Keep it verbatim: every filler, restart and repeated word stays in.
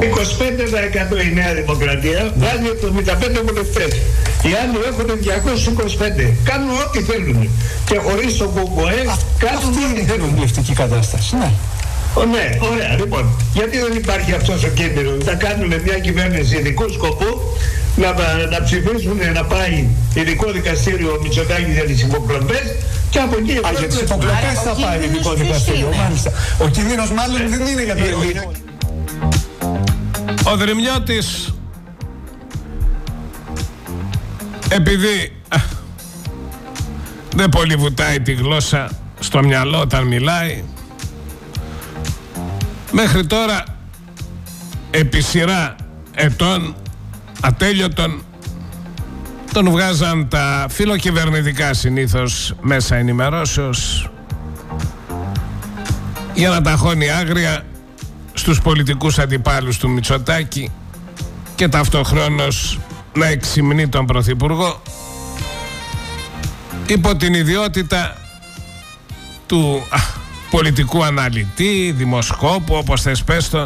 είκοσι πέντε τοις εκατό η Νέα Δημοκρατία, βγάζει εβδομήντα πέντε βουλευτές. Οι άλλοι έχουν διακόσιους είκοσι πέντε. Κάνουν ό,τι θέλουν. Και χωρίς τον ΚΚΕ κάνουν ό,τι θέλουν. Αυτή είναι η κατάσταση. Ναι. Ο, ναι, ωραία. Λοιπόν, γιατί δεν υπάρχει αυτός ο κίνδυνος? Θα κάνουν μια κυβέρνηση ειδικού σκοπού να, να ψηφίσουν να πάει ειδικό δικαστήριο ο Μητσοτάκης για τις υποκλοπές και από εκεί... Α, για τις υποκλοπές θα πάει ειδικό δικαστήριο, μάλιστα. Ο κίνδυνος μάλλον δεν είναι για το ελληνικό. Ο Δρυμιώτης, επειδή α, δεν πολύ βουτάει τη γλώσσα στο μυαλό όταν μιλάει, μέχρι τώρα επί σειρά ετών ατέλειωτον τον βγάζαν τα φιλοκυβερνητικά συνήθως μέσα ενημερώσεως για να ταχώνει άγρια στους πολιτικούς αντιπάλους του Μητσοτάκη και ταυτοχρόνως να εξυμνεί τον Πρωθυπουργό υπό την ιδιότητα του α, πολιτικού αναλυτή, δημοσκόπου, όπως θες πες τον,